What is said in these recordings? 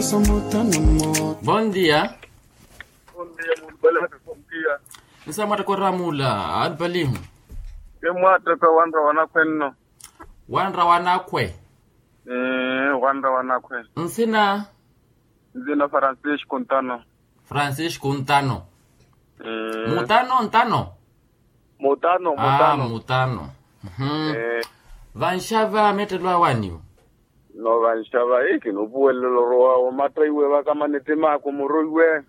Bom dia. Bom dia, bom dia. Nsamata ko ramula albalihu. Emwata ka wandra kwenno. Wandra wanakwe. Wandra wanakwe. Nsina Francisco Contano. Francisco Contano. Mutano. Mutano. Vanshava metelwa waniu. No vanshava iki no buelelo roa matraiwe bakamanete mako moroiwe.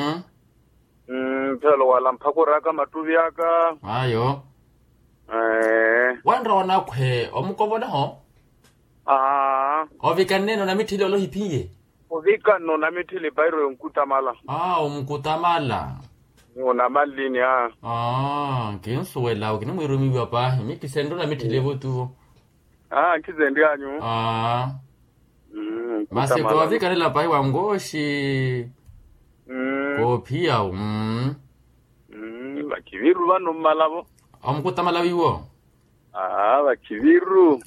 Phelo wala mphakora ka matuvi aka. Ayo. Wandra wanakwe omukobona ho? Ovikaneno na mithile lo hiphiye. Ovikano na mithile bayiro yonkutamala. Umkutamala. Ngona malini ngensuwela ukinomwirumi papa mikisendo na mithile botu. Kizendi anyu. Maseko wavikanela pai wangoshi. Kopia Bakiviru bano malabo. Omkutamala wiwo. Bakiviru.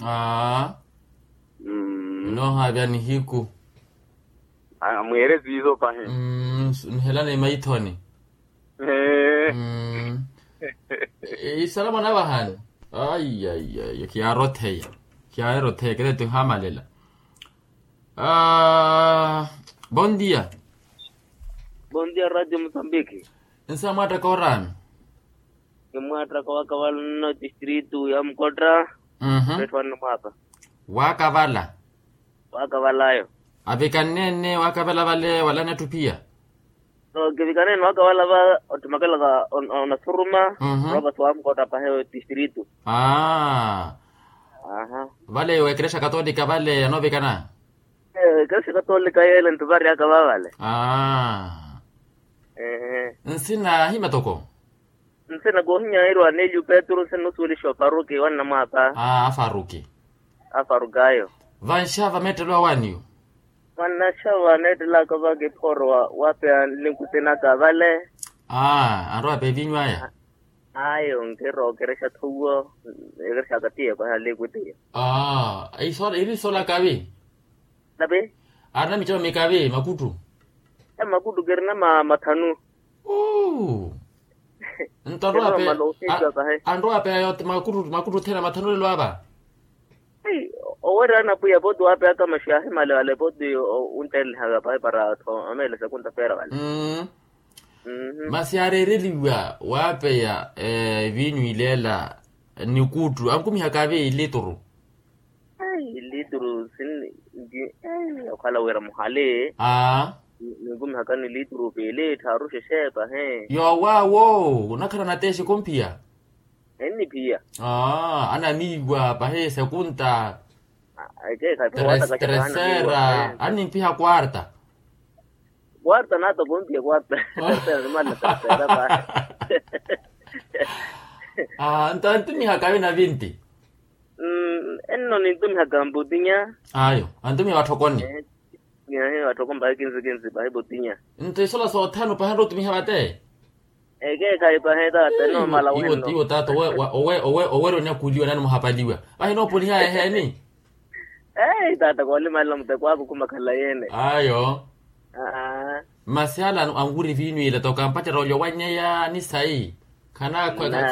No habya ni hiku. Mwerezi hizo pahe. Nhelane maithoni. Salama na bahani. Ay, kiarotheya. Kiarotheya kede tu hamalela. Bom dia. Bom dia, Radio Moçambique. Nsamata korami. Mwatra kwa kavala no distrito ya Mkotra. Petwana mapa. Wakavala. Wakavalayo. Avikanene wakavala vale wala natupia. So kivikanene wakavala va otumakala ka ona suruma. Roba swa Mkotra pa heyo distrito. Vale wekresha katolika vale novikana. Kasi katolika yele ntubari akavale. Nsina himatoko. Nsina gohinya iro anelio Petro seno sulisho Faruki wana mapa. Faruki. Farugayo. Vanshava metelwa waniu. Vanashava netela kavage porwa wape linkutena kavale. Ando ape vinywaya. Ayo ngero keresha tuwo keresha katia kwa likutia. Iri sola kavi. Nabe? Arna micho mikavi makutu. Makutu gerna matanu. Ntoro ape. Ando ape ayot makutu tena matanu lelo aba. Owera na puya bodu ape aka mashahi male wale bodu untel haga pai para to amele sekunta pera wale. Masiarereliwa wape ya vinu ilela nikutu ankumi hakabe ilituru. Lituru sin okala wera muhale. Ngumi hakani lituru pele tharu sheshepa he. Yo wo nakara nateshi kompia. Eni pia. Ana migwa pahe sekunta. Tercera. Ani pia cuarta. Cuarta nato kompia cuarta. Tercera mala tercera pa. Entonces mi hakabe na 20. Enno ni tumi hakambutinya. Ayo, antumi watokoni. Watokomba 15 pa butinya. Sola so tano pa hando tumi habate. Kai pa heda teno mala weno. Iwo tato owe nya kuliwa nani muhapaliwa. No poli haya ni. Tata kwa lima mte kwa kumakala yene. Ayo. Masiala anguri vinu ile toka mpate rolyo wanya ni sai. Kana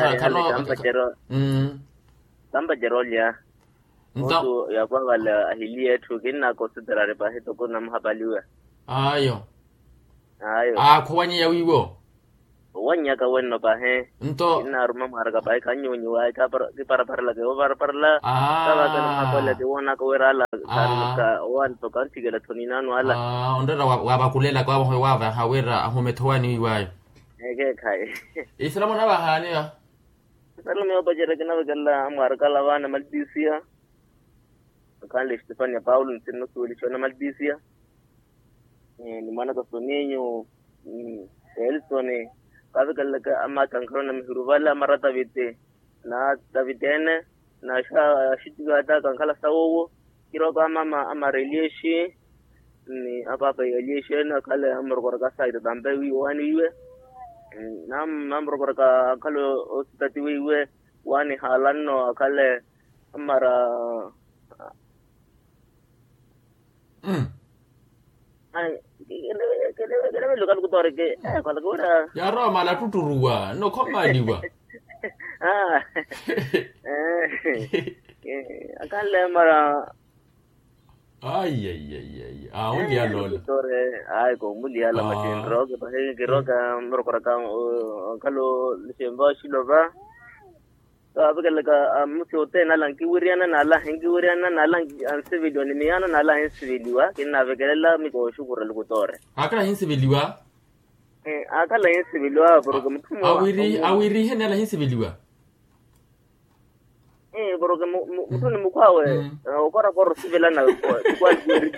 Tamba jerolya. Mutu ya kwa wala ahili yetu kina considerare pa hito kuna mhabaliwa. Ayo. Kwa wanya ya wiwo. Wanya ka wenno pa he. Ina aruma marga pa kanyonyi wa ka para la ke para la. Kaba kana mhabala de wona ko wera la ka wan to kan tigela toninano ala. Ondera wabakulela kwa wava hawera ahumethwani wiwayo. Kai. Islamu na bahani ya. Salamu ya bajere kana bagalla marga la wana maldisia. Kan le Stefania Paulo nsino sulichona maldisia. Ni mana ka soninyo Elsone kavigalla ka amma kankrona mihruvala marata vite na davitene na shitiga ta kankala sawo kiro ka mama amarelieshi ni apa relieshi na kale amrogor ka side dambe wi wani iwe nam amrogor ka kalo ostati wi wani halanno kale amara Kele lokal ku tore ke kwala ku ra. Ya Roma la tuturua no komaliwa. Akala mara Ay. Undi ya lola. Tore ay ko muli ala machin roga pahe ke roga moro ka kalo lemba shilova. Abagala ka musi hote na lang kiwiriana na la hingi wiriana na lang an civil ni miana na la hin civiliwa kinna abagala mi ko shukura lugutore akala hin civiliwa akala hin civiliwa boroga mutumo awiri hen la hin civiliwa boroga mutuni mukwawe ukora koro civila na kwa gwiri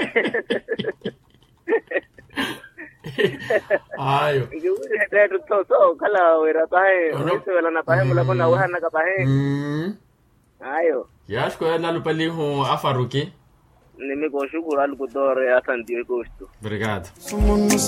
ayo ikiwiri to kala wera pae civila na pae mula kona wahana ka pae ayo yashko la lupali ho afaruki nimi ko shukura lugutore asante ko sto obrigado